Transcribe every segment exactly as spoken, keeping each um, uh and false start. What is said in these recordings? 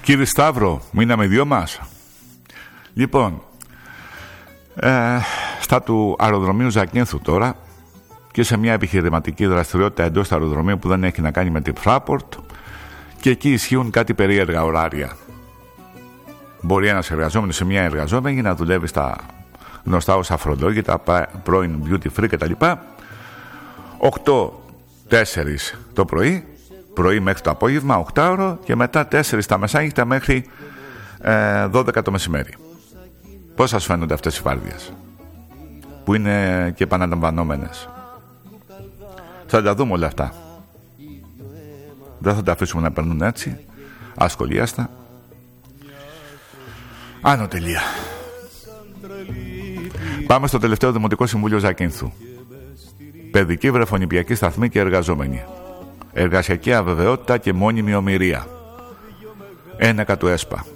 Κύριε Σταύρο, μείναμε δυο μας. Λοιπόν, ε, στα του αεροδρομίου Ζακίνθου τώρα και σε μια επιχειρηματική δραστηριότητα εντός του αεροδρομίου που δεν έχει να κάνει με την Fraport, και εκεί ισχύουν κάτι περίεργα ωράρια. Μπορεί ένας εργαζόμενος σε μια εργαζόμενη να δουλεύει στα γνωστά ως αφρολόγητα, πρώην duty free κτλ. οκτώ τέσσερα το πρωί, πρωί μέχρι το απόγευμα, οκτώ ώρο, και μετά τέσσερα τα μεσάνυχτα μέχρι ε, δώδεκα το μεσημέρι. Πώς σας φαίνονται αυτές οι βάρδιες, που είναι και επαναλαμβανόμενες? Θα τα δούμε όλα αυτά. Δεν θα τα αφήσουμε να περνούν έτσι, ασχολίαστα. Άνω τελεία. Πάμε στο τελευταίο Δημοτικό Συμβούλιο Ζακίνθου. Παιδική, βρεφονιπιακή σταθμή και εργαζόμενοι. Εργασιακή αβεβαιότητα και μόνιμη ομηρία. Ένακα του ΕΣΠΑ.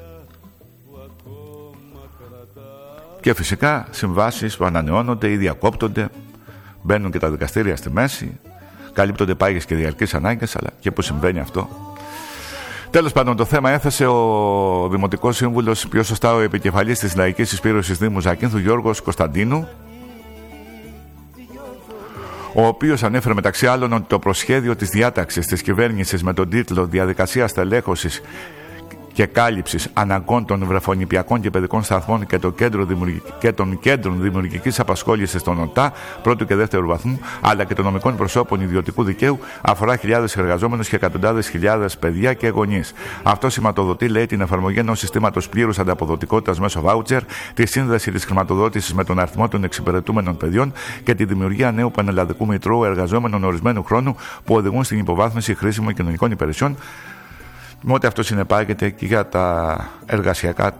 Και φυσικά συμβάσεις που ανανεώνονται ή διακόπτονται. Μπαίνουν και τα δικαστήρια στη μέση. Καλύπτονται πάγιες και διαρκείς ανάγκες, αλλά και που συμβαίνει αυτό. Τέλος πάντων, το θέμα έθεσε ο Δημοτικός Σύμβουλος, πιο σωστά ο επικεφαλής της Λαϊκής Συσπήρωσης Δήμου Ζακίνθου, Γιώργος Κωνσταντίνου, ο οποίος ανέφερε μεταξύ άλλων ότι το προσχέδιο της διάταξης της κυβέρνησης με τον τίτλο «Διαδικασία στελέχωσης και κάλυψης αναγκών των βρεφονιπιακών και παιδικών σταθμών και, το κέντρο δημιουργικ... και των κέντρων δημιουργικής απασχόλησης των ΟΤΑ πρώτου και δεύτερου βαθμού, αλλά και των νομικών προσώπων ιδιωτικού δικαίου, αφορά χιλιάδες εργαζόμενους και εκατοντάδες χιλιάδες παιδιά και γονείς. Αυτό σηματοδοτεί, λέει, την εφαρμογή ενός συστήματος πλήρους ανταποδοτικότητας μέσω βάουτσερ, τη σύνδεση της χρηματοδότησης με τον αριθμό των εξυπηρετούμενων παιδιών και τη δημιουργία νέου πανελλαδικού μητρώου εργαζόμενων ορισμένου χρόνου που οδηγούν στην υποβάθμιση χρήσιμων κοινωνικών υπηρεσιών. Με ό,τι αυτό συνεπάγεται και για τα εργασιακά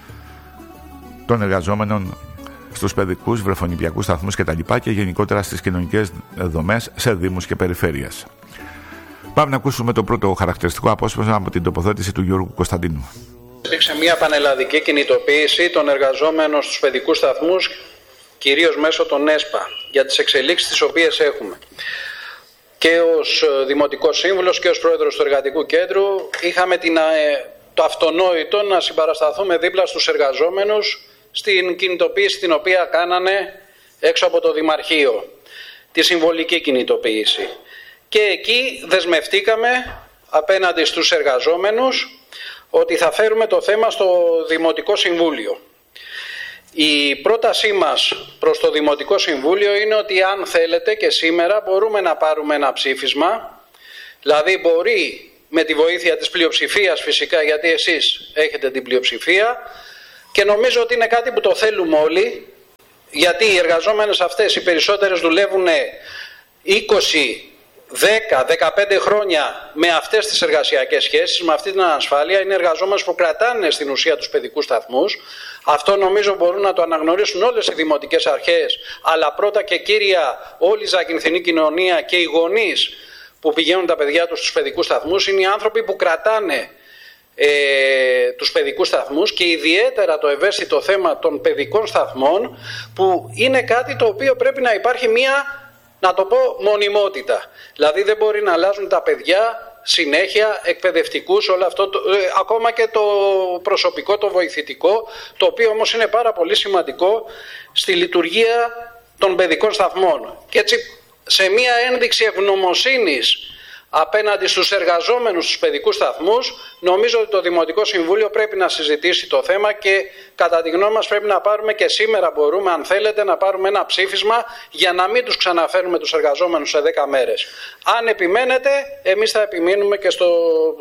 των εργαζόμενων στους παιδικούς, βρεφονιπιακούς σταθμούς κτλ. Και γενικότερα στις κοινωνικές δομές σε δήμους και περιφέρειες. Πάμε να ακούσουμε το πρώτο χαρακτηριστικό απόσπασμα από την τοποθέτηση του Γιώργου Κωνσταντίνου. Υπήρξε μια πανελλαδική κινητοποίηση των εργαζόμενων στους παιδικούς σταθμούς, κυρίως μέσω των ΕΣΠΑ, για τις εξελίξεις τις οποίες έχουμε. Και ως Δημοτικός Σύμβουλος και ως Πρόεδρος του Εργατικού Κέντρου είχαμε την, το αυτονόητο να συμπαρασταθούμε δίπλα στους εργαζόμενους στην κινητοποίηση την οποία κάνανε έξω από το Δημαρχείο, τη συμβολική κινητοποίηση. Και εκεί δεσμευτήκαμε απέναντι στους εργαζόμενους ότι θα φέρουμε το θέμα στο Δημοτικό Συμβούλιο. Η πρότασή μας προς το Δημοτικό Συμβούλιο είναι ότι αν θέλετε και σήμερα μπορούμε να πάρουμε ένα ψήφισμα, δηλαδή μπορεί με τη βοήθεια της πλειοψηφίας φυσικά, γιατί εσείς έχετε την πλειοψηφία και νομίζω ότι είναι κάτι που το θέλουμε όλοι, γιατί οι εργαζόμενες αυτές οι περισσότερες δουλεύουν είκοσι, δέκα, δεκαπέντε χρόνια με αυτές τις εργασιακές σχέσεις, με αυτή την ανασφάλεια. Είναι εργαζόμενες που κρατάνε στην ουσία τους παιδικούς σταθμούς. Αυτό νομίζω μπορούν να το αναγνωρίσουν όλες οι δημοτικές αρχές, αλλά πρώτα και κύρια όλη η ζακυνθινή κοινωνία και οι γονείς που πηγαίνουν τα παιδιά τους στους παιδικούς σταθμούς. Είναι οι άνθρωποι που κρατάνε ε, τους παιδικούς σταθμούς και ιδιαίτερα το ευαίσθητο θέμα των παιδικών σταθμών, που είναι κάτι το οποίο πρέπει να υπάρχει μία, να το πω, μονιμότητα. Δηλαδή δεν μπορεί να αλλάζουν τα παιδιά συνέχεια, εκπαιδευτικούς, όλο αυτό, το, ε, ακόμα και το προσωπικό, το βοηθητικό, το οποίο όμως είναι πάρα πολύ σημαντικό στη λειτουργία των παιδικών σταθμών. Και έτσι, σε μία ένδειξη ευγνωμοσύνης απέναντι στους εργαζόμενους στους παιδικούς σταθμούς, νομίζω ότι το Δημοτικό Συμβούλιο πρέπει να συζητήσει το θέμα και κατά τη γνώμη μας πρέπει να πάρουμε και σήμερα, μπορούμε αν θέλετε να πάρουμε ένα ψήφισμα για να μην τους ξαναφέρουμε τους εργαζόμενους σε δέκα μέρες. Αν επιμένετε, εμείς θα επιμείνουμε και, στο...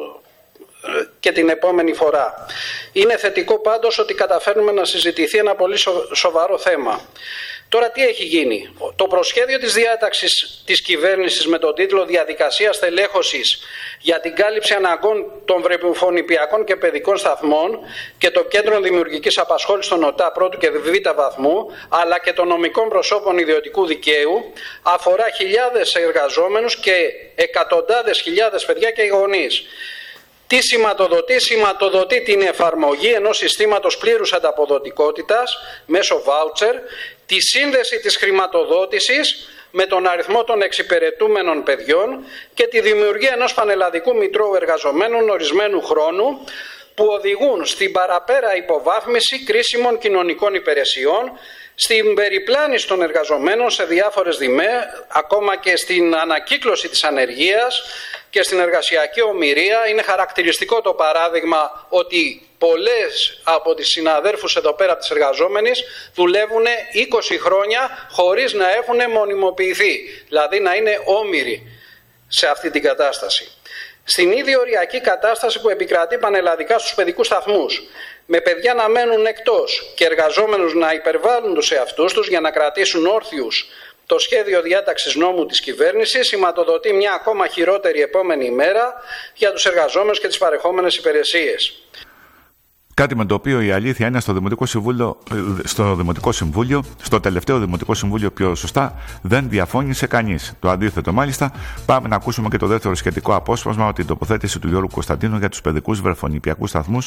και την επόμενη φορά. Είναι θετικό πάντως ότι καταφέρνουμε να συζητηθεί ένα πολύ σοβαρό θέμα. Τώρα τι έχει γίνει? Το προσχέδιο της διάταξης της κυβέρνησης με τον τίτλο «Διαδικασία στελέχωσης για την κάλυψη αναγκών των βρεφονιπιακών και παιδικών σταθμών και των κέντρων δημιουργικής απασχόλησης των ΟΤΑ πρώτου και β' βαθμού, αλλά και των νομικών προσώπων ιδιωτικού δικαίου, αφορά χιλιάδες εργαζόμενους και εκατοντάδες χιλιάδες παιδιά και γονείς. Τι σηματοδοτεί? Σηματοδοτεί την εφαρμογή ενός συστήματος πλήρους ανταποδοτικότητας μέσω βάουτσερ, τη σύνδεση της χρηματοδότησης με τον αριθμό των εξυπηρετούμενων παιδιών και τη δημιουργία ενός πανελλαδικού μητρώου εργαζομένων ορισμένου χρόνου που οδηγούν στην παραπέρα υποβάθμιση κρίσιμων κοινωνικών υπηρεσιών, στην περιπλάνηση των εργαζομένων σε διάφορες διμές, ακόμα και στην ανακύκλωση της ανεργίας και στην εργασιακή ομηρία. Είναι χαρακτηριστικό το παράδειγμα ότι πολλές από τις συναδέρφους εδώ πέρα από τις εργαζόμενες δουλεύουν είκοσι χρόνια χωρίς να έχουν μονιμοποιηθεί, δηλαδή να είναι όμηροι σε αυτή την κατάσταση. Στην ίδια οριακή κατάσταση που επικρατεί πανελλαδικά στους παιδικούς σταθμούς, με παιδιά να μένουν εκτός και εργαζόμενους να υπερβάλλουν τους εαυτούς τους για να κρατήσουν όρθιους το σχέδιο διάταξης νόμου της κυβέρνησης, σηματοδοτεί μια ακόμα χειρότερη επόμενη ημέρα για τους εργαζόμενους και τις παρεχόμενες υπηρεσίες. Κάτι με το οποίο η αλήθεια είναι στο Δημοτικό Συμβούλιο, στο Δημοτικό Συμβούλιο, στο τελευταίο Δημοτικό Συμβούλιο πιο σωστά, δεν διαφώνησε κανείς. Το αντίθετο μάλιστα. Πάμε να ακούσουμε και το δεύτερο σχετικό απόσπασμα, ότι η τοποθέτηση του Γιώργου Κωνσταντίνου για τους παιδικούς βρεφονηπιακούς σταθμούς.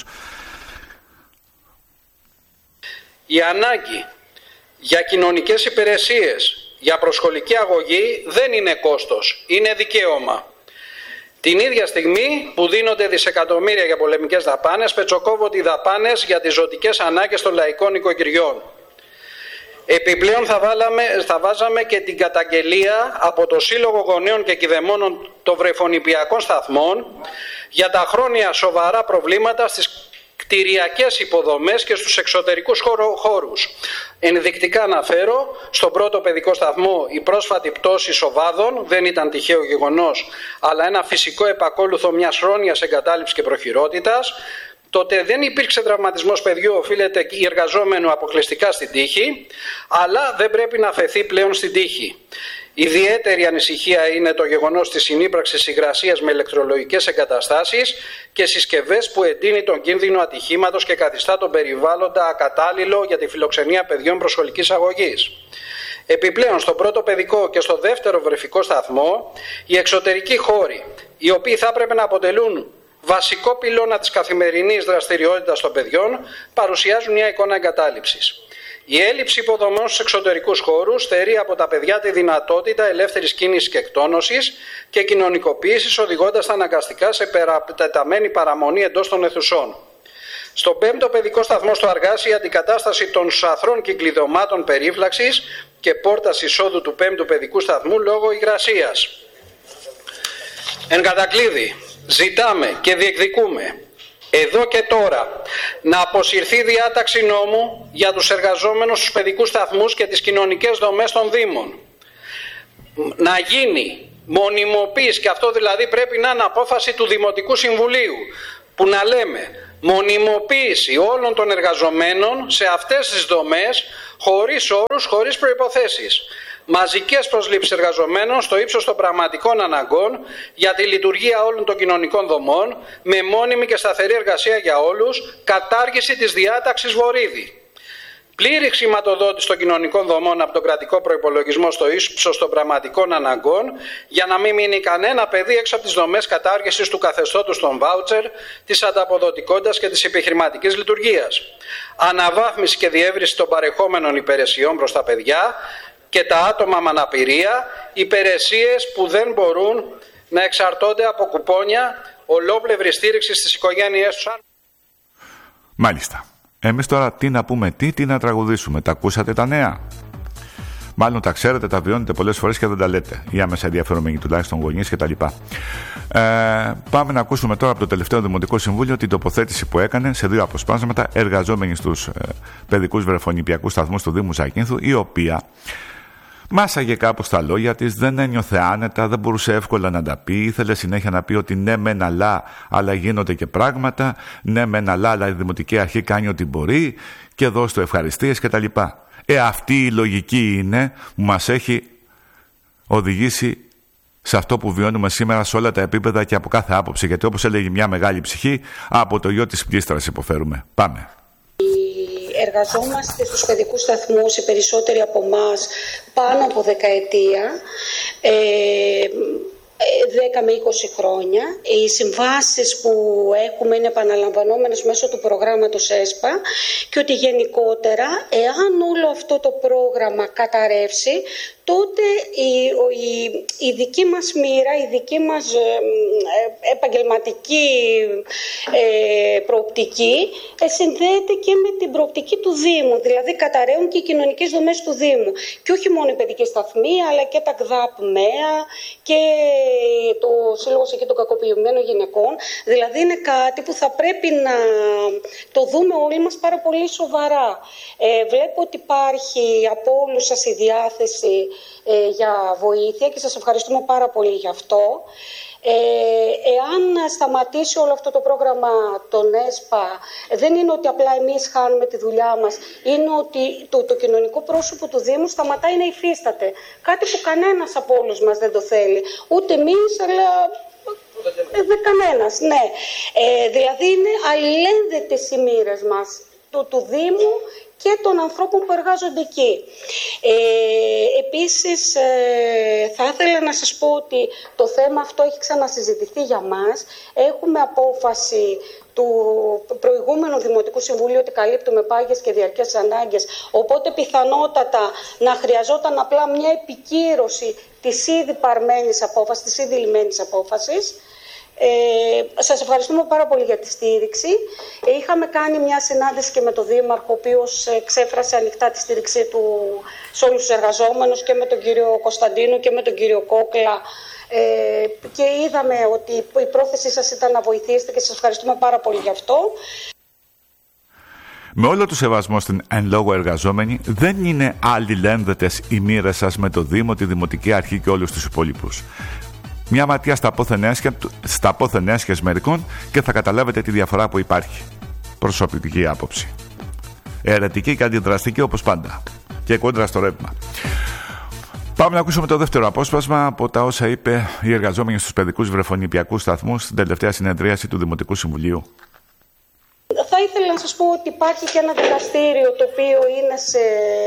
Η ανάγκη για κοινωνικές υπηρεσίες, για προσχολική αγωγή δεν είναι κόστος, είναι δικαίωμα. Την ίδια στιγμή που δίνονται δισεκατομμύρια για πολεμικές δαπάνες, πετσοκόβονται οι δαπάνες για τις ζωτικές ανάγκες των λαϊκών οικογενειών. Επιπλέον θα, βάλαμε, θα βάζαμε και την καταγγελία από το Σύλλογο Γονέων και Κηδεμόνων των Βρεφονηπιακών Σταθμών για τα χρόνια σοβαρά προβλήματα στις κτηριακές υποδομές και στους εξωτερικούς χώρους. Ενδεικτικά αναφέρω, στον πρώτο παιδικό σταθμό η πρόσφατη πτώση σοβάδων δεν ήταν τυχαίο γεγονός, αλλά ένα φυσικό επακόλουθο μιας χρόνιας εγκατάλειψης και προχειρότητας. Τότε δεν υπήρξε τραυματισμός παιδιού, οφείλεται οι εργαζόμενοι αποκλειστικά στην τύχη, αλλά δεν πρέπει να αφαιθεί πλέον στην τύχη. Ιδιαίτερη ανησυχία είναι το γεγονός της συνύπραξης υγρασίας με ηλεκτρολογικές εγκαταστάσεις και συσκευές που εντείνει τον κίνδυνο ατυχήματος και καθιστά τον περιβάλλοντα ακατάλληλο για τη φιλοξενία παιδιών προσχολικής αγωγής. Επιπλέον, στο πρώτο παιδικό και στο δεύτερο βρεφικό σταθμό, οι εξωτερικοί χώροι, οι οποίοι θα έπρεπε να αποτελούν βασικό πυλώνα της καθημερινής δραστηριότητας των παιδιών, παρουσιάζουν μια εικόνα εγκατάλειψης. Η έλλειψη υποδομών στους εξωτερικούς χώρους στερεί από τα παιδιά τη δυνατότητα ελεύθερης κίνησης και εκτόνωσης και κοινωνικοποίησης, οδηγώντας τα αναγκαστικά σε περατεταμένη παραμονή εντός των αιθουσών. Στον πέμπτο παιδικό σταθμό στο Αργάσι, η αντικατάσταση των σαθρών κυκλειδωμάτων περίφλαξης και πόρτας εισόδου του πέμπτου παιδικού σταθμού λόγω υγρασίας. Εν κατακλείδη, ζητάμε και διεκδικούμε εδώ και τώρα να αποσυρθεί διάταξη νόμου για τους εργαζόμενους στους παιδικούς σταθμούς και τις κοινωνικές δομές των Δήμων. Να γίνει μονιμοποίηση, και αυτό δηλαδή πρέπει να είναι απόφαση του Δημοτικού Συμβουλίου, που να λέμε μονιμοποίηση όλων των εργαζομένων σε αυτές τις δομές, χωρίς όρους, χωρίς προϋποθέσεις. Μαζικές προσλήψεις εργαζομένων στο ύψος των πραγματικών αναγκών για τη λειτουργία όλων των κοινωνικών δομών, με μόνιμη και σταθερή εργασία για όλους, κατάργηση της διάταξης Βορίδη. Πλήρη χρηματοδότηση των κοινωνικών δομών από τον κρατικό προϋπολογισμό στο ύψος των πραγματικών αναγκών, για να μην μείνει κανένα παιδί έξω από τις δομές κατάργησης του καθεστώτος των βάουτσερ, της ανταποδοτικότητας και της επιχειρηματικής λειτουργίας. Αναβάθμιση και διεύρυνση των παρεχόμενων υπηρεσιών προς τα παιδιά και τα άτομα με αναπηρία, υπηρεσίες που δεν μπορούν να εξαρτώνται από κουπόνια, ολόπλευρη στήριξη στις οικογένειές τους. Μάλιστα. Εμείς τώρα τι να πούμε, τι, τι να τραγουδήσουμε. Τα ακούσατε τα νέα? Μάλλον τα ξέρετε, τα βιώνετε πολλές φορές και δεν τα λέτε. Οι άμεσα ενδιαφερόμενοι, τουλάχιστον γονείς κτλ. Ε, πάμε να ακούσουμε τώρα από το τελευταίο Δημοτικό Συμβούλιο την τοποθέτηση που έκανε σε δύο αποσπάσματα εργαζόμενοι στους ε, παιδικούς βρεφονηπιακούς σταθμούς του Δήμου Ζακίνθου, η οποία μάσαγε κάπως τα λόγια της, δεν ένιωθε άνετα, δεν μπορούσε εύκολα να τα πει. Ήθελε συνέχεια να πει ότι ναι, μεν αλλά, αλλά γίνονται και πράγματα. Ναι, μεν αλλά, αλλά η Δημοτική Αρχή κάνει ό,τι μπορεί και δώσ' του ευχαριστίες κτλ. Ε, αυτή η λογική είναι που μας έχει οδηγήσει σε αυτό που βιώνουμε σήμερα σε όλα τα επίπεδα και από κάθε άποψη. Γιατί όπως έλεγε μια μεγάλη ψυχή, από το γιο της πλήστρας υποφέρουμε. Πάμε. Εργαζόμαστε στους παιδικούς σταθμούς, οι περισσότεροι από εμάς, πάνω από δεκαετία, ε, δέκα με είκοσι χρόνια. Οι συμβάσεις που έχουμε είναι επαναλαμβανόμενες μέσω του προγράμματος ΕΣΠΑ και ότι γενικότερα, εάν όλο αυτό το πρόγραμμα καταρρεύσει, τότε η, η, η δική μας μοίρα, η δική μας ε, ε, επαγγελματική ε, προοπτική ε, συνδέεται και με την προοπτική του Δήμου, δηλαδή καταραίουν και οι κοινωνικές δομές του Δήμου. Και όχι μόνο η παιδική σταθμή, αλλά και τα ΚΔΑΠ ΜΕΑ και το Σύλλογος εκεί των Κακοποιημένων Γυναικών. Δηλαδή είναι κάτι που θα πρέπει να το δούμε όλοι μας πάρα πολύ σοβαρά. Ε, βλέπω ότι υπάρχει από όλους σας η διάθεση ε, για βοήθεια και σας ευχαριστούμε πάρα πολύ γι' αυτό. Ε, εάν σταματήσει όλο αυτό το πρόγραμμα των ΕΣΠΑ, δεν είναι ότι απλά εμείς χάνουμε τη δουλειά μας, είναι ότι το, το κοινωνικό πρόσωπο του Δήμου σταματάει να υφίσταται. Κάτι που κανένας από όλους μας δεν το θέλει. Ούτε εμείς, αλλά δεν κανένας. Ναι. Ε, δηλαδή είναι αλληλένδετες οι μοίρες μας, του, του Δήμου και των ανθρώπων που εργάζονται εκεί. Ε, επίσης, ε, θα ήθελα να σας πω ότι το θέμα αυτό έχει ξανασυζητηθεί για μας. Έχουμε απόφαση του προηγούμενου Δημοτικού Συμβουλίου ότι καλύπτουμε πάγιες και διαρκές ανάγκες, οπότε πιθανότατα να χρειαζόταν απλά μια επικύρωση της ήδη παρμένης απόφασης, της ήδη λυμμένης απόφασης. Ε, σας ευχαριστούμε πάρα πολύ για τη στήριξη. Ε, είχαμε κάνει μια συνάντηση και με τον Δήμαρχο, ο οποίος εξέφρασε ανοιχτά τη στήριξή του σε όλους τους εργαζόμενους, και με τον κύριο Κωνσταντίνου και με τον κύριο Κόκλα, ε, και είδαμε ότι η πρόθεσή σας ήταν να βοηθήσετε και σας ευχαριστούμε πάρα πολύ γι' αυτό. Με όλο το σεβασμό στην εν λόγω εργαζόμενη, δεν είναι αλληλένδετες οι μοίρες σας με το Δήμο, τη Δημοτική Αρχή και όλους τους υπόλοιπους. Μια ματιά στα πόθεν έσχες μερικών και θα καταλάβετε τη διαφορά που υπάρχει. Προσωπική άποψη. Αιρετική και αντιδραστική όπως πάντα. Και κόντρα στο ρεύμα. Πάμε να ακούσουμε το δεύτερο απόσπασμα από τα όσα είπε η εργαζόμενη στους παιδικούς βρεφονιπιακούς σταθμούς στην τελευταία συνεδρίαση του Δημοτικού Συμβουλίου. Θα ήθελα να σας πω ότι υπάρχει και ένα δικαστήριο το οποίο είναι σε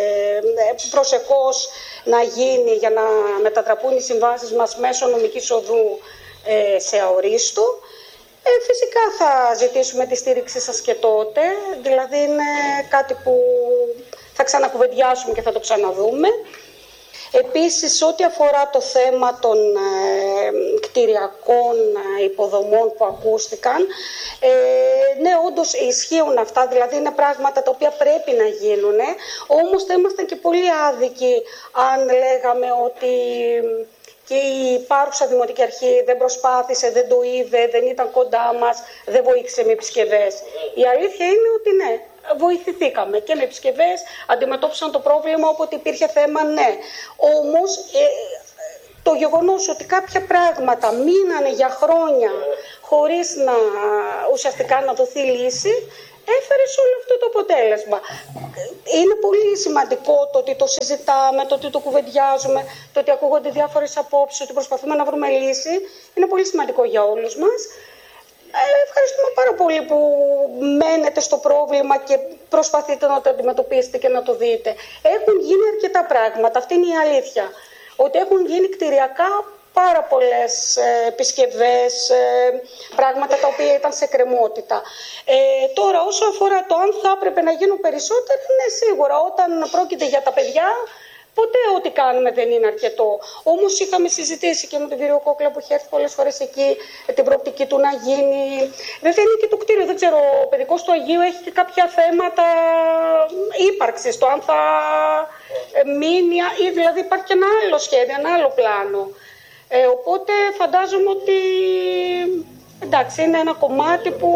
προσεχώς να γίνει για να μετατραπούν οι συμβάσεις μας μέσω νομικής οδού σε αορίστο. Ε, φυσικά θα ζητήσουμε τη στήριξη σας και τότε, δηλαδή είναι κάτι που θα ξανακουβεντιάσουμε και θα το ξαναδούμε. Επίσης, ό,τι αφορά το θέμα των ε, κτηριακών ε, υποδομών που ακούστηκαν, ε, ναι, όντως ισχύουν αυτά, δηλαδή είναι πράγματα τα οποία πρέπει να γίνουν, όμως θα ήμασταν και πολύ άδικοι αν λέγαμε ότι και η υπάρχουσα Δημοτική Αρχή δεν προσπάθησε, δεν το είδε, δεν ήταν κοντά μας, δεν βοήθησε με επισκευές. Η αλήθεια είναι ότι ναι, βοηθηθήκαμε και με επισκευές, αντιμετώπισαν το πρόβλημα όποτε υπήρχε θέμα, ναι. Όμως ε, το γεγονός ότι κάποια πράγματα μείνανε για χρόνια χωρίς να ουσιαστικά να δοθεί λύση, έφερε σε όλο αυτό το αποτέλεσμα. Είναι πολύ σημαντικό το ότι το συζητάμε, το ότι το κουβεντιάζουμε, το ότι ακούγονται διάφορες απόψεις, ότι προσπαθούμε να βρούμε λύση. Είναι πολύ σημαντικό για όλους μας. Ε, ευχαριστούμε πάρα πολύ που μένετε στο πρόβλημα και προσπαθείτε να το αντιμετωπίσετε και να το δείτε. Έχουν γίνει αρκετά πράγματα, αυτή είναι η αλήθεια. Ότι έχουν γίνει κτηριακά πάρα πολλές ε, επισκευές, ε, πράγματα τα οποία ήταν σε κρεμότητα. Ε, τώρα, όσο αφορά το αν θα έπρεπε να γίνουν περισσότερα, ναι, σίγουρα, όταν πρόκειται για τα παιδιά, ποτέ ό,τι κάνουμε δεν είναι αρκετό. Όμως είχαμε συζητήσει και με τον κύριο Κόκλα που έχει έρθει πολλές φορές εκεί, την προοπτική του να γίνει. Βέβαια είναι και το κτίριο, δεν ξέρω, ο παιδικός του Αγίου έχει και κάποια θέματα ύπαρξης, το αν θα μείνει, ή δηλαδή υπάρχει και ένα άλλο σχέδιο, ένα άλλο πλάνο. Ε, οπότε φαντάζομαι ότι εντάξει, είναι ένα κομμάτι που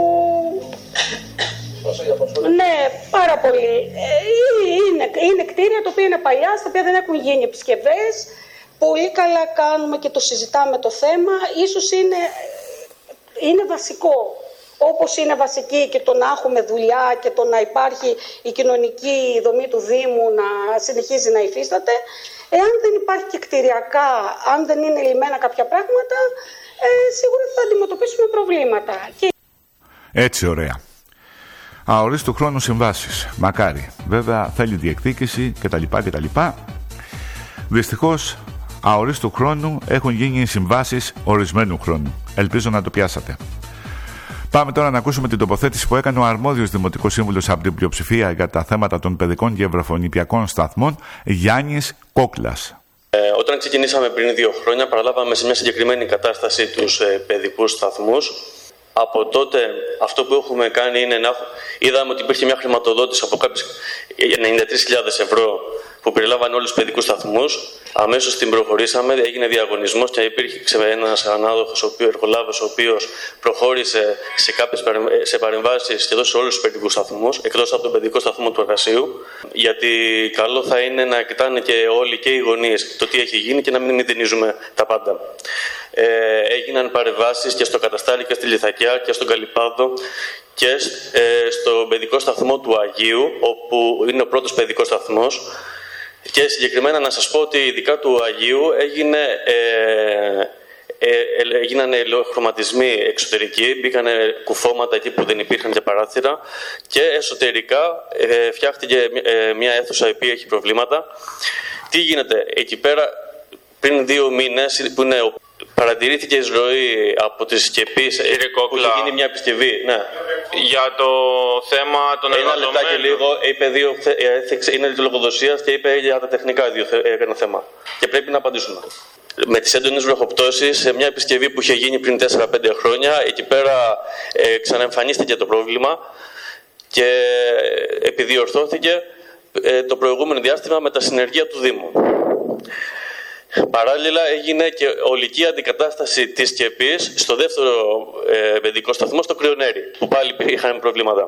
ναι, πάρα πολύ. Ε, είναι, είναι κτίρια τα οποία είναι παλιά, στα οποία δεν έχουν γίνει επισκευές. Πολύ καλά κάνουμε και το συζητάμε το θέμα. Ίσως είναι, είναι βασικό. Όπως είναι βασική και το να έχουμε δουλειά και το να υπάρχει η κοινωνική δομή του Δήμου να συνεχίζει να υφίσταται, εάν δεν υπάρχει και κτηριακά, αν δεν είναι λυμμένα κάποια πράγματα, ε, σίγουρα θα αντιμετωπίσουμε προβλήματα. Και... Έτσι, ωραία. Αορίστου χρόνου συμβάσεις. Μακάρι. Βέβαια θέλει διεκδίκηση κτλ. κτλ. Δυστυχώς, αορίστου χρόνου έχουν γίνει συμβάσεις ορισμένου χρόνου. Ελπίζω να το πιάσατε. Πάμε τώρα να ακούσουμε την τοποθέτηση που έκανε ο αρμόδιος Δημοτικός Σύμβουλος από την πλειοψηφία για τα θέματα των παιδικών και βρεφονιπιακών σταθμών, Γιάννης Κόκλας. Ε, όταν ξεκινήσαμε πριν δύο χρόνια, παραλάβαμε σε μια συγκεκριμένη κατάσταση τους ε, παιδικούς σταθμούς. Από τότε αυτό που έχουμε κάνει είναι να είδαμε ότι υπήρχε μια χρηματοδότηση από κάποιες ενενήντα τρεις χιλιάδες ευρώ που περιλάμβανε όλους τους παιδικούς σταθμούς. Αμέσως την προχωρήσαμε, έγινε διαγωνισμός και υπήρχε ένας ανάδοχος, ο εργολάβος, ο οποίος προχώρησε σε κάποιες σε παρεμβάσεις σχεδόν σε όλους τους παιδικούς σταθμούς, εκτός από τον παιδικό σταθμό του εργασίου. Γιατί καλό θα είναι να κοιτάνε και όλοι και οι γονείς το τι έχει γίνει και να μην μηδενίζουμε τα πάντα. Ε, έγιναν παρεμβάσεις και στο Καταστάρι και στη Λιθακιά και στον Καλυπάδο και ε, στο παιδικό σταθμό του Αγίου, όπου είναι ο πρώτος παιδικός σταθμός. Και συγκεκριμένα να σας πω ότι ειδικά του Αγίου έγινε, ε, ε, ε, έγιναν ελαιοχρωματισμοί εξωτερικοί, μπήκαν κουφώματα εκεί που δεν υπήρχαν για παράθυρα και εσωτερικά ε, φτιάχτηκε ε, μια αίθουσα η οποία έχει προβλήματα. Τι γίνεται εκεί πέρα πριν δύο μήνες που είναι ο παρατηρήθηκε εισρωή από τις σκεπείς που είχε γίνει μια επισκευή. Ναι. Για το θέμα των εργαζομένων. Ένα λεπτάκι λίγο, είπε δύο, είναι τη λογοδοσίας και είπε για τα τεχνικά ένα θέμα. Και πρέπει να απαντήσουμε. Με τις έντονες βροχοπτώσεις, σε μια επισκευή που είχε γίνει πριν τέσσερα πέντε χρόνια, εκεί πέρα ε, ξαναεμφανίστηκε το πρόβλημα και επιδιορθώθηκε ε, το προηγούμενο διάστημα με τα συνεργεία του Δήμου. Παράλληλα έγινε και ολική αντικατάσταση της σκεπής στο δεύτερο ε, παιδικό σταθμό στο Κρυονέρι, που πάλι είχαν προβλήματα.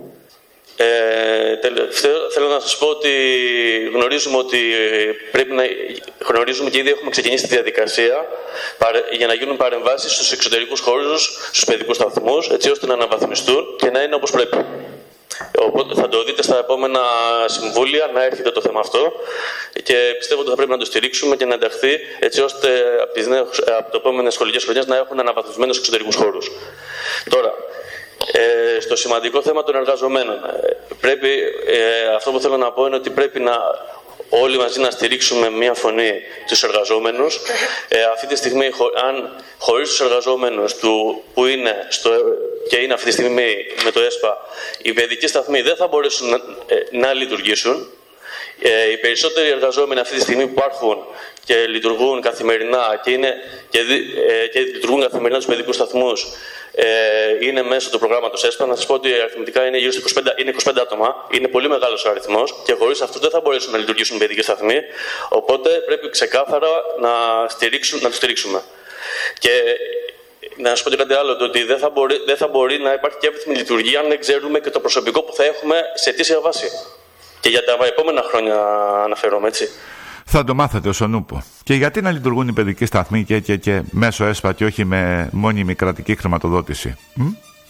Ε, τελευταίο, θέλω να σας πω ότι γνωρίζουμε ότι πρέπει να γνωρίζουμε και ήδη έχουμε ξεκινήσει τη διαδικασία για να γίνουν παρεμβάσεις στους εξωτερικούς χώρους, στους παιδικούς σταθμούς, έτσι ώστε να αναβαθμιστούν και να είναι όπως πρέπει. Οπότε θα το δείτε στα επόμενα συμβούλια να έρχεται το θέμα αυτό και πιστεύω ότι θα πρέπει να το στηρίξουμε και να ενταχθεί έτσι ώστε από τις, νέες, από το επόμενες σχολικές χρονιές να έχουν αναβαθμισμένους εξωτερικούς χώρους. Τώρα, ε, στο σημαντικό θέμα των εργαζομένων, πρέπει, ε, αυτό που θέλω να πω είναι ότι πρέπει να όλοι μαζί να στηρίξουμε μία φωνή τους εργαζόμενους. Ε, αυτή τη στιγμή, χω, αν χωρίς τους εργαζόμενους του, που είναι στο, και είναι αυτή τη στιγμή με το ΕΣΠΑ, οι παιδικοί σταθμοί δεν θα μπορέσουν να, ε, να λειτουργήσουν. Ε, οι περισσότεροι εργαζόμενοι αυτή τη στιγμή που υπάρχουν και λειτουργούν καθημερινά και, είναι, και, ε, και λειτουργούν καθημερινά στους παιδικούς σταθμούς ε, είναι μέσω του προγράμματος ΕΣΠΑ. Να σας πω ότι αριθμητικά είναι γύρω στα είκοσι πέντε, είναι είκοσι πέντε άτομα, είναι πολύ μεγάλος ο αριθμός και χωρίς αυτούς δεν θα μπορέσουν να λειτουργήσουν οι παιδικοί σταθμοί. Οπότε πρέπει ξεκάθαρα να, στηρίξουν, να τους στηρίξουμε. Και να σας πω και κάτι άλλο, το ότι δεν θα, μπορεί, δεν θα μπορεί να υπάρχει και εύρυθμη λειτουργία αν δεν ξέρουμε και το προσωπικό που θα έχουμε σε αιτήσια βάση. Και για τα επόμενα χρόνια αναφέρομαι, έτσι. Θα το μάθετε ως ο νούπο. Και γιατί να λειτουργούν οι παιδικοί σταθμοί και, και, και μέσω ΕΣΠΑ και όχι με μόνιμη κρατική χρηματοδότηση. Μ?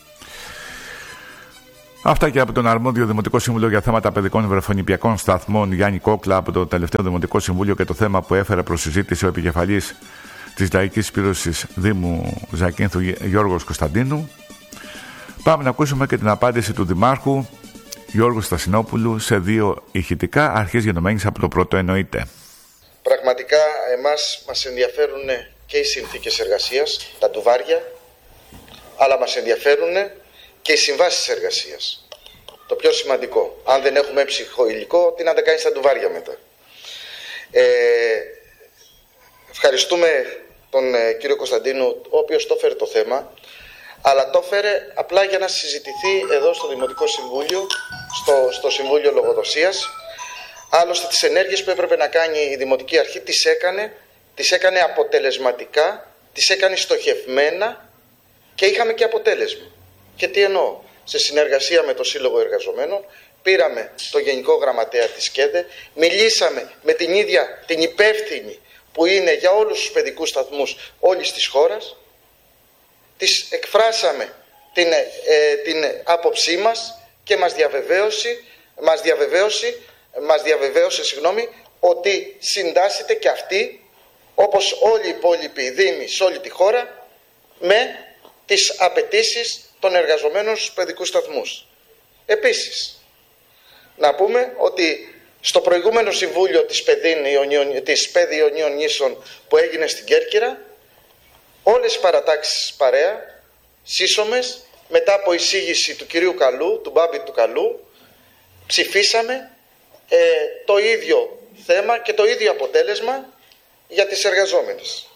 Αυτά και από τον αρμόδιο Δημοτικό Σύμβουλο για θέματα παιδικών βρεφονιπιακών σταθμών Γιάννη Κόκλα από το τελευταίο Δημοτικό Συμβούλιο και το θέμα που έφερε προς συζήτηση ο επικεφαλής της Λαϊκής Σπήρωσης Δήμου Ζακίνθου Γιώργος Κωνσταντίνου. Πάμε να ακούσουμε και την απάντηση του Δημάρχου Γιώργου Στασινόπουλου σε δύο ηχητικά αρχής γενομένης από το πρώτο εννοείται. Πραγματικά εμάς μας ενδιαφέρουν και οι συνθήκες εργασίας, τα ντουβάρια, αλλά μας ενδιαφέρουν και οι συμβάσεις εργασίας. Το πιο σημαντικό. Αν δεν έχουμε έψυχο υλικό, τι να τα κάνεις τα ντουβάρια μετά. Ε, ευχαριστούμε τον ε, κύριο Κωνσταντίνου, ο οποίος το έφερε το θέμα, αλλά το έφερε απλά για να συζητηθεί εδώ στο Δημοτικό Συμβούλιο, στο, στο Συμβούλιο Λογοδοσίας. Άλλωστε τις ενέργειες που έπρεπε να κάνει η Δημοτική Αρχή τις έκανε, τις έκανε αποτελεσματικά, τις έκανε στοχευμένα και είχαμε και αποτέλεσμα. Και τι εννοώ, σε συνεργασία με το Σύλλογο Εργαζομένων, πήραμε το Γενικό Γραμματέα της ΚΕΔΕ, μιλήσαμε με την ίδια την υπεύθυνη που είναι για όλους τους παιδικούς σταθμούς όλης της χώρας, της εκφράσαμε την, ε, την άποψή μας και μας διαβεβαίωσε, μας διαβεβαίωσε, μας διαβεβαίωσε συγγνώμη, ότι συντάσσεται και αυτή, όπως όλοι οι υπόλοιποι δήμοι σε όλη τη χώρα, με τις απαιτήσεις των εργαζομένων στους παιδικούς σταθμούς. Επίσης, να πούμε ότι στο προηγούμενο συμβούλιο της ΠΕΔ Ιωνίων Νήσων που έγινε στην Κέρκυρα, όλες οι παρατάξεις παρέα, σύσσωμες, μετά από εισήγηση του κυρίου Καλού, του Μπάμπη του Καλού, ψηφίσαμε ε, το ίδιο θέμα και το ίδιο αποτέλεσμα για τις εργαζόμενες.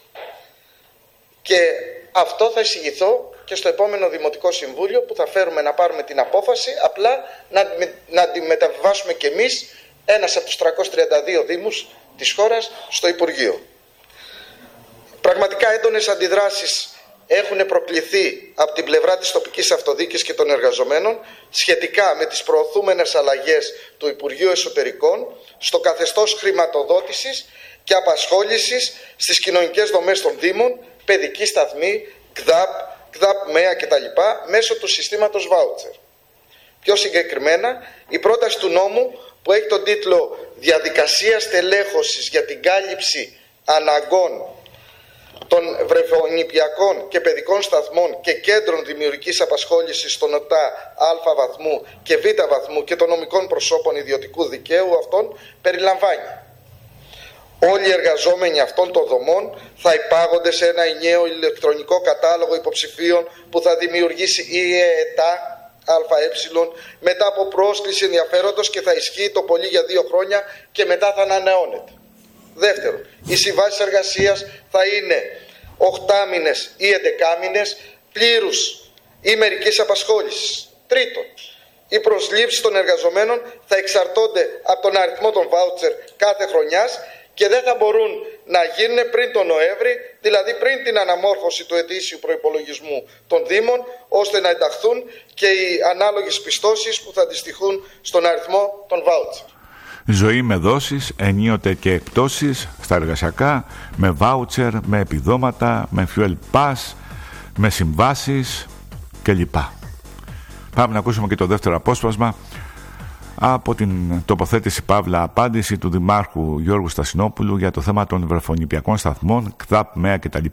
Και αυτό θα εισηγηθώ και στο επόμενο Δημοτικό Συμβούλιο που θα φέρουμε να πάρουμε την απόφαση, απλά να, να τη μεταβιβάσουμε κι εμείς, ένας από τους τριακόσιους τριάντα δύο Δήμους της χώρας, στο Υπουργείο. Πραγματικά έντονες αντιδράσεις έχουν προκληθεί από την πλευρά της τοπικής αυτοδιοίκησης και των εργαζομένων σχετικά με τις προωθούμενες αλλαγές του Υπουργείου Εσωτερικών στο καθεστώς χρηματοδότησης και απασχόλησης στις κοινωνικές δομές των Δήμων, παιδική σταθμή, ΚΔΑΠ, ΚΔΑΠ, ΜΕΑ κτλ. Μέσω του συστήματος βάουτσερ. Πιο συγκεκριμένα, η πρόταση του νόμου που έχει τον τίτλο «Διαδικασία στελέχωσης για την κάλυψη αναγκών των βρεφονιπιακών και παιδικών σταθμών και κέντρων δημιουργικής απασχόλησης στον ΟΤΑ Α βαθμού και Β βαθμού και των νομικών προσώπων ιδιωτικού δικαίου αυτών περιλαμβάνει. Όλοι οι εργαζόμενοι αυτών των δομών θα υπάγονται σε ένα ενιαίο ηλεκτρονικό κατάλογο υποψηφίων που θα δημιουργήσει η ΕΕΤΑ ΑΕ μετά από πρόσκληση ενδιαφέροντος και θα ισχύει το πολύ για δύο χρόνια και μετά θα ανανεώνεται. Δεύτερον, οι συμβάσεις εργασίας θα είναι οχτάμηνες ή εντεκάμηνες πλήρους ή μερικής απασχόλησης. Τρίτον, οι προσλήψεις των εργαζομένων θα εξαρτώνται από τον αριθμό των βάουτσερ κάθε χρονιάς και δεν θα μπορούν να γίνουν πριν τον Νοέμβρη, δηλαδή πριν την αναμόρφωση του ετήσιου προϋπολογισμού των Δήμων, ώστε να ενταχθούν και οι ανάλογες πιστώσεις που θα αντιστοιχούν στον αριθμό των βάουτσερ. Ζωή με δόσεις, ενίοτε και εκπτώσεις στα εργασιακά, με βάουτσερ, με επιδόματα, με fuel pass, με συμβάσεις κλπ. Πάμε να ακούσουμε και το δεύτερο απόσπασμα από την τοποθέτηση παύλα απάντηση του Δημάρχου Γιώργου Στασινόπουλου για το θέμα των βρεφονιπιακών σταθμών, ΚΔΑΠ, ΜΕΑ κτλ.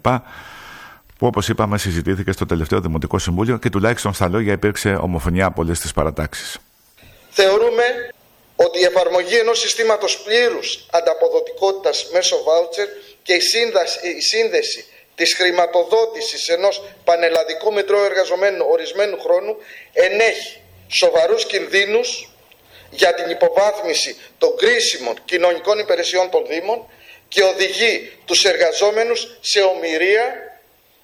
Που όπως είπαμε συζητήθηκε στο τελευταίο Δημοτικό Συμβούλιο και τουλάχιστον στα λόγια υπήρξε ομοφωνία από όλες τις παρατάξεις. Θεωρούμε ότι η εφαρμογή ενός συστήματος πλήρους ανταποδοτικότητας μέσω βάουτσερ και η, σύνδαση, η σύνδεση της χρηματοδότησης ενός πανελλαδικού μητρώου εργαζομένου ορισμένου χρόνου ενέχει σοβαρούς κινδύνους για την υποβάθμιση των κρίσιμων κοινωνικών υπηρεσιών των Δήμων και οδηγεί τους εργαζόμενους σε ομηρία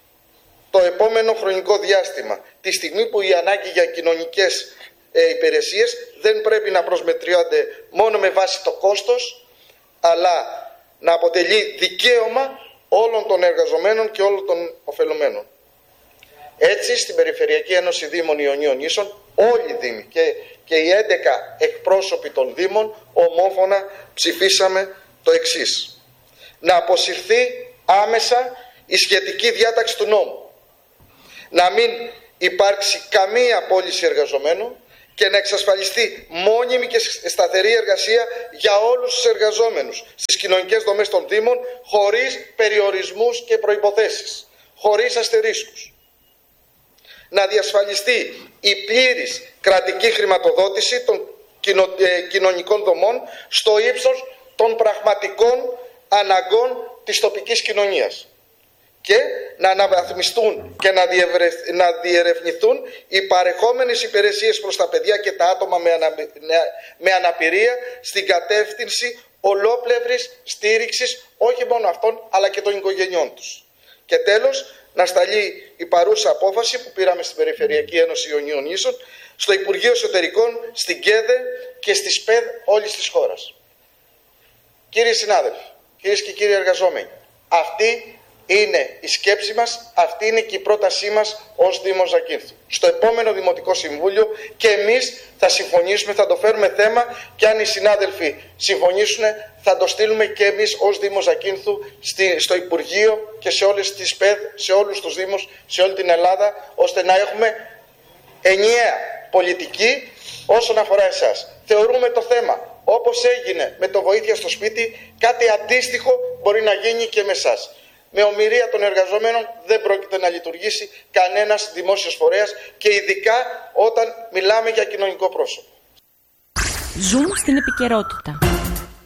το επόμενο χρονικό διάστημα, τη στιγμή που η ανάγκη για κοινωνικές ε, υπηρεσίες δεν πρέπει να προσμετριώνται μόνο με βάση το κόστος, αλλά να αποτελεί δικαίωμα όλων των εργαζομένων και όλων των ωφελουμένων. Έτσι, στην Περιφερειακή Ένωση Δήμων Ιωνίων Νήσων, όλοι οι Δήμοι και, και οι έντεκα εκπρόσωποι των Δήμων ομόφωνα ψηφίσαμε το εξής. Να αποσυρθεί άμεσα η σχετική διάταξη του νόμου. Να μην υπάρξει καμία απόλυση εργαζομένων και να εξασφαλιστεί μόνιμη και σταθερή εργασία για όλους τους εργαζόμενους στις κοινωνικές δομές των Δήμων, χωρίς περιορισμούς και προϋποθέσεις, χωρίς αστερίσκους. Να διασφαλιστεί η πλήρης κρατική χρηματοδότηση των κοινωνικών δομών στο ύψος των πραγματικών αναγκών της τοπικής κοινωνίας και να αναβαθμιστούν και να, διευρε... να διερευνηθούν οι παρεχόμενες υπηρεσίες προς τα παιδιά και τα άτομα με, ανα... με αναπηρία στην κατεύθυνση ολόπλευρης στήριξης όχι μόνο αυτών αλλά και των οικογενειών τους. Και τέλος, να σταλεί η παρούσα απόφαση που πήραμε στην Περιφερειακή Ένωση Ιωνίων Νήσων στο Υπουργείο Εσωτερικών, στην ΚΕΔΕ και στη ΣΠΕΔ όλης της χώρας. Κύριοι συνάδελφοι, κυρίες και κύριοι εργαζόμενοι, αυτή είναι η σκέψη μας, αυτή είναι και η πρότασή μας ως Δήμος Ζακύνθου. Στο επόμενο Δημοτικό Συμβούλιο και εμείς θα συμφωνήσουμε, θα το φέρουμε θέμα και αν οι συνάδελφοι συμφωνήσουν θα το στείλουμε και εμείς ως Δήμος Ζακύνθου στο Υπουργείο και σε όλες τις ΠΕΔ, σε όλους τους Δήμους, σε όλη την Ελλάδα, ώστε να έχουμε ενιαία πολιτική όσον αφορά εσάς. Θεωρούμε το θέμα, όπως έγινε με το βοήθεια στο σπίτι, κάτι αντίστοιχο μπορεί να γίνει και με εσάς. Με ομηρία των εργαζομένων δεν πρόκειται να λειτουργήσει κανένας δημόσιος φορέας και ειδικά όταν μιλάμε για κοινωνικό πρόσωπο. Ζούμε στην επικαιρότητα.